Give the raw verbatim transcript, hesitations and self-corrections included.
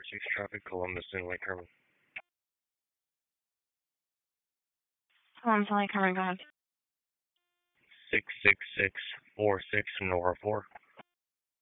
six traffic, Columbus and Lake Herman. Columbus and Lake Herman, go ahead. six six six four six Nora four.